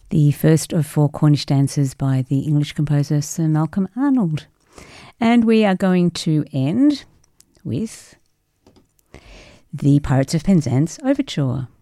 the first of four Cornish dances by the English composer Sir Malcolm Arnold. And we are going to end with the Pirates of Penzance Overture.